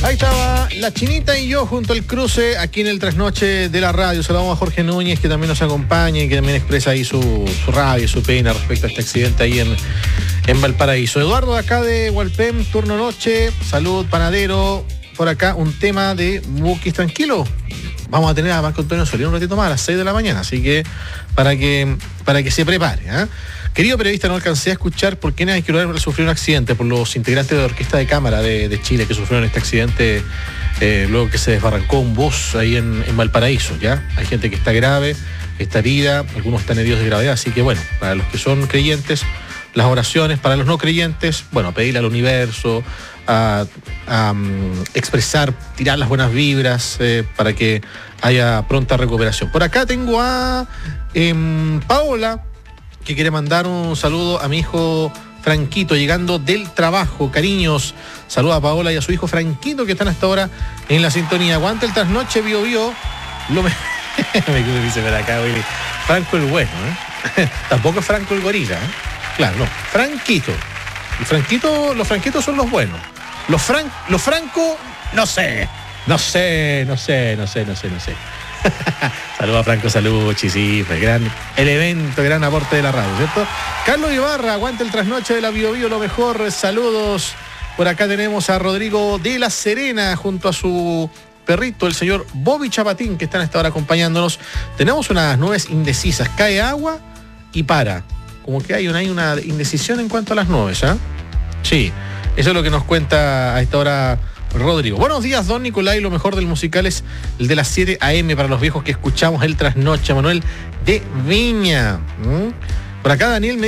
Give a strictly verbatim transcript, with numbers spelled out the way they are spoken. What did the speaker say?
Ahí estaba la Chinita y yo junto al cruce aquí en el trasnoche de la radio. Saludamos a Jorge Núñez, que también nos acompaña y que también expresa ahí su, su rabia, su pena respecto a este accidente ahí en, en Valparaíso. Eduardo de acá de Hualpén, turno noche, salud, panadero. Por acá un tema de Bukis tranquilo. Vamos a tener a Marco Antonio Solís un ratito más a las seis de la mañana, así que para que, para que se prepare, ¿eh? Querido periodista, no alcancé a escuchar por quiénes hay que sufrir un accidente, por los integrantes de la Orquesta de Cámara de, de Chile que sufrieron este accidente eh, luego que se desbarrancó un bus ahí en, en Valparaíso, ¿ya? Hay gente que está grave, está herida, algunos están heridos de gravedad, así que bueno, para los que son creyentes, las oraciones, para los no creyentes, bueno, pedirle al universo, a, a um, expresar, tirar las buenas vibras eh, para que haya pronta recuperación. Por acá tengo a eh, Paola, que quiere mandar un saludo a mi hijo Franquito, llegando del trabajo. Cariños, saluda a Paola y a su hijo Franquito, que están hasta ahora en la sintonía. Aguanta el trasnoche, Bio Bio. Lo me... me dice por acá, Willy. Franco el bueno, ¿eh? Tampoco es Franco el gorila, ¿eh? Claro, no. Franquito. El Franquito, los Franquitos son los buenos. Los Fran... los Franco, no sé. No sé, no sé, no sé, no sé, no sé. Saludos a Franco Salucci, sí, fue gran el evento, gran aporte de la radio, ¿cierto? Carlos Ibarra, aguanta el trasnoche de la Bio Bio, lo mejor, saludos. Por acá tenemos a Rodrigo de la Serena junto a su perrito, el señor Bobby Chapatín, que están hasta ahora acompañándonos. Tenemos unas nubes indecisas, cae agua y para. Como que hay una, hay una indecisión en cuanto a las nubes, ¿eh? Sí, eso es lo que nos cuenta a esta hora Rodrigo. Buenos días, don Nicolai. Lo mejor del musical es el de las siete a eme para los viejos que escuchamos el trasnoche. Manuel de Viña. ¿Mm? Por acá Daniel me